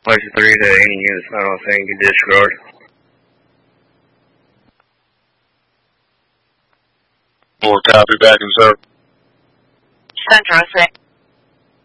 Lecture 3 to any units not on thing, you disregard. More copy back and sir. Central 6.